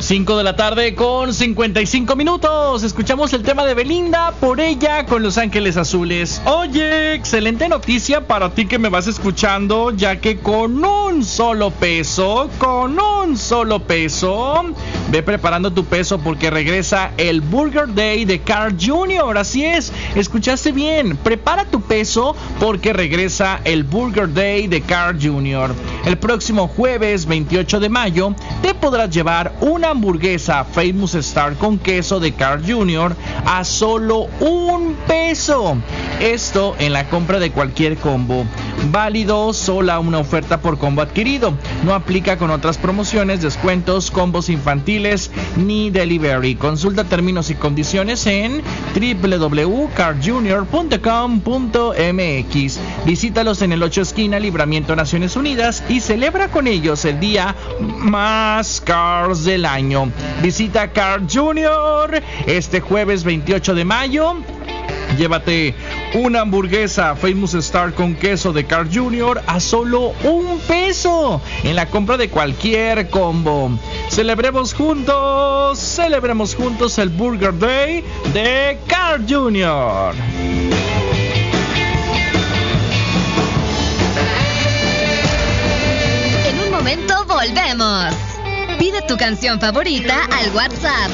5 de la tarde con 55 minutos. Escuchamos el tema de Belinda, Por ella, con Los Ángeles Azules. Oye, excelente noticia para ti que me vas escuchando, ya que con un solo peso, ve preparando tu peso porque regresa el Burger Day de Carl Jr. Así es, escuchaste bien, prepara tu peso porque regresa el Burger Day de Carl Jr. El próximo jueves 28 de mayo te podrás llevar una hamburguesa Famous Star con queso de Carl Jr. a solo $1. Esto en la compra de cualquier combo. Válido sola una oferta por combo adquirido. No aplica con otras promociones, descuentos, combos infantiles ni delivery. Consulta términos y condiciones en www.carljr.com.mx. Visítalos en el 8 esquina Libramiento Naciones Unidas y celebra con ellos el día más Cars del año. Visita Carl Jr. este jueves 28 de mayo. Llévate una hamburguesa Famous Star con queso de Carl Jr. a solo $1 en la compra de cualquier combo. Celebremos juntos el Burger Day de Carl Jr. En un momento volvemos. Pide tu canción favorita al WhatsApp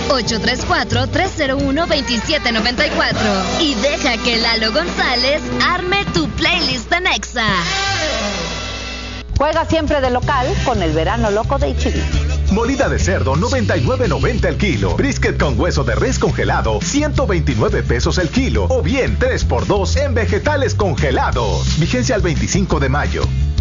834-301-2794 y deja que Lalo González arme tu playlist en Exa. Juega siempre de local con el verano loco de H-E-B. Molida de cerdo, $99.90 el kilo. Brisket con hueso de res congelado, $129 el kilo. O bien 3x2 en vegetales congelados. Vigencia al 25 de mayo.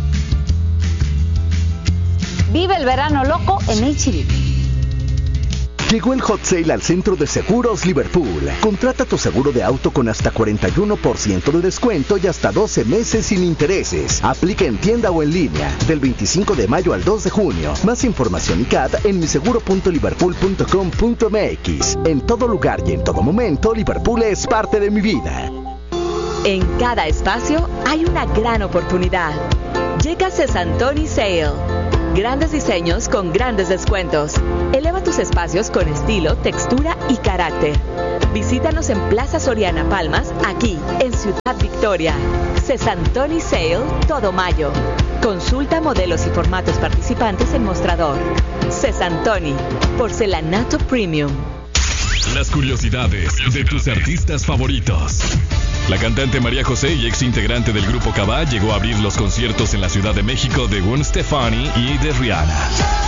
Vive el verano loco en H-E-B. Llegó el hot sale al Centro de Seguros Liverpool. Contrata tu seguro de auto con hasta 41% de descuento y hasta 12 meses sin intereses. Aplica en tienda o en línea del 25 de mayo al 2 de junio. Más información y CAT en miseguro.liverpool.com.mx. En todo lugar y en todo momento, Liverpool es parte de mi vida. En cada espacio hay una gran oportunidad. Llega Cesantoni Sale. Grandes diseños con grandes descuentos. Eleva tus espacios con estilo, textura y carácter. Visítanos en Plaza Soriana Palmas, aquí en Ciudad Victoria. Cesantoni Sale, todo mayo. Consulta modelos y formatos participantes en mostrador. Cesantoni, porcelanato premium. Las curiosidades de tus artistas favoritos. La cantante María José y ex integrante del grupo Cabá llegó a abrir los conciertos en la Ciudad de México de Gwen Stefani y de Rihanna.